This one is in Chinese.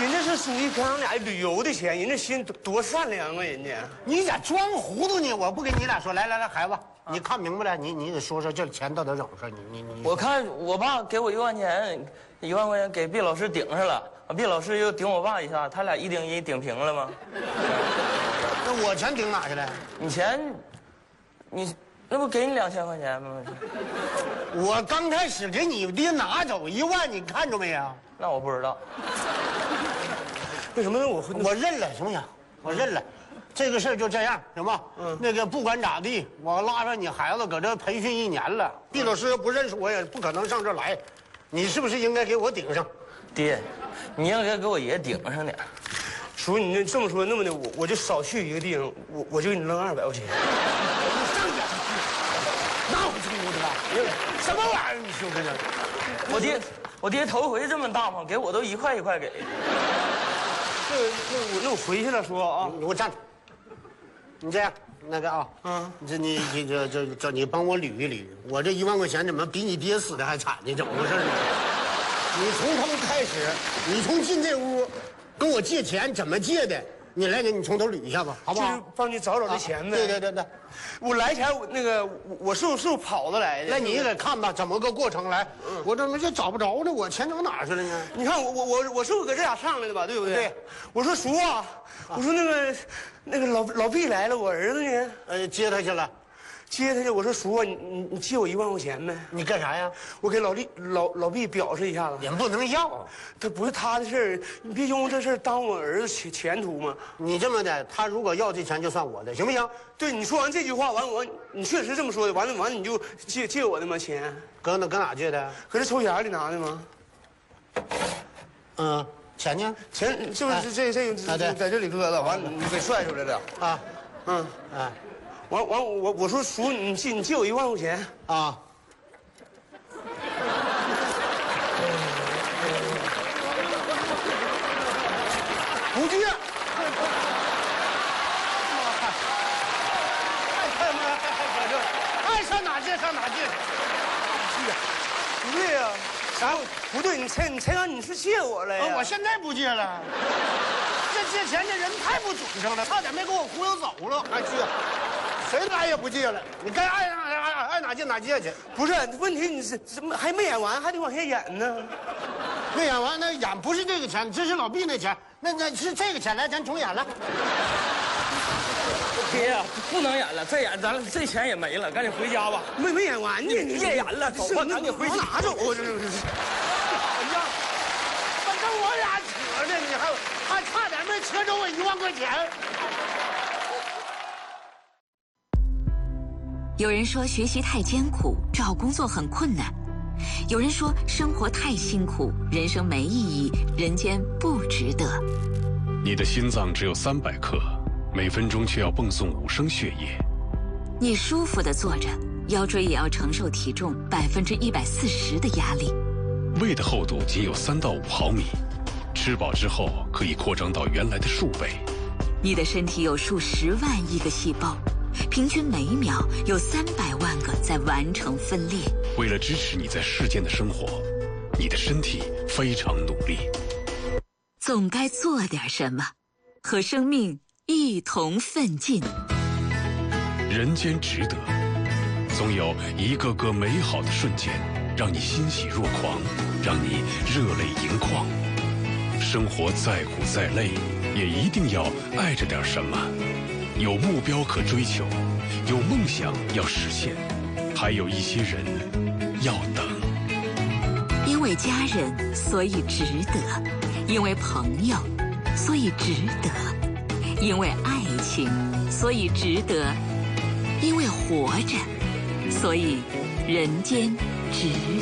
人家是属于跟俺俩旅游的钱，人家心多善良啊，人家。 你咋装糊涂呢？我不跟你俩说，来，孩子，你看明白了，你得说说这钱到底怎么回事？你。 我看我爸给我1万钱，1万块钱给毕老师顶上了，毕老师又顶我爸一下，他俩1顶1顶平了吗？ 那我钱顶哪去了？ 你钱，你那不给你2000块钱吗？ 我刚开始给你爹拿走1万，你看着没有？ 那我不知道。 为什么我认了，行不行？我认了，这个事儿就这样，行吧？那个不管咋地，我拉上你孩子搁这培训1年了，毕老师要不认识我，也不可能上这来。你是不是应该给我顶上？ 爹，你应该给我爷顶上点。 叔，你这么说，那么的，我就少去一个地方，我就给你扔200块钱。 你上哪去？哪有这么的？什么玩意儿？你说这？ 我爹头回这么大方，给我都1块1块给。 那我回去了说啊， 你给我站着。你这样，那个啊，这你帮我捋一捋，我这1万块钱怎么比你爹死的还惨呢？怎么回事呢？你从他们开始，你从进这屋跟我借钱怎么借的？你来，你从头捋一下吧，好不好？ 就是帮你找这钱呗。 对， 我来前我是不是跑着来的？ 那你也得看吧，怎么个过程来？我怎么就找不着呢？我钱整哪去了呢？ 你看我是不是搁这俩上来的吧？对不对？ 对。 我说叔啊，我说那个老毕来了，我儿子呢？ 接他去了。 接他去，我说叔啊，你借我1万块钱呗？ 你干啥呀？ 我给老毕表示一下子。 也不能要， 他不是他的事儿，你别因为这事儿耽误我儿子前途嘛。 你这么的，他如果要这钱就算我的，行不行？ 对，你说完这句话，你确实这么说的，完了你就借我的吗？钱？ 搁哪借的？ 搁这抽匣里拿的吗？ 钱呢？ 钱是不是这个在这里搁的？完了你给拽出来了啊？我说叔，你借我1万块钱啊？不借。爱上哪借上哪借。 不对呀，啥不对？你才让你是借我了呀？ 我现在不借了。这借钱的人太不准成了，差点没给我忽悠走了，还借。谁来也不借了，你该爱哪借哪借去。 不是问题，你是怎么还没演完，还得往下演呢？ 没演完，那演不是这个钱，这是老毕那钱，那是这个钱。来，咱重演了。 爹呀，不能演了，再演咱这钱也没了，赶紧回家吧。 没演完呢， 你别演了，走吧，赶紧回家。 往哪走啊？这是。 哎呀，反正我俩扯呢，你还差点没扯走我1万块钱。 有人说学习太艰苦，找工作很困难；有人说生活太辛苦，人生没意义，人间不值得。 你的心脏只有300克，每分钟却要泵送5升血液。 你舒服地坐着，腰椎也要承受体重140%的压力。 胃的厚度仅有3到5毫米，吃饱之后可以扩张到原来的数倍。 你的身体有数10万亿个细胞，平均每秒有300万个在完成分裂。 为了支持你在世间的生活，你的身体非常努力。 总该做点什么，和生命一同奋进。 人间值得，总有一个个美好的瞬间，让你欣喜若狂，让你热泪盈眶。生活再苦再累，也一定要爱着点什么。有目标可追求，有梦想要实现，还有一些人要等。 因为家人，所以值得；因为朋友，所以值得；因为爱情，所以值得；因为活着，所以人间值